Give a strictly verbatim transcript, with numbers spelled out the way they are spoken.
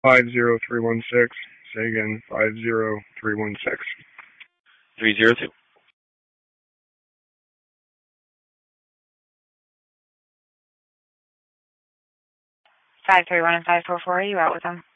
Five zero three one six. Say again, five zero three one six. Three zero two. Five three one and five four four. Are you out with them?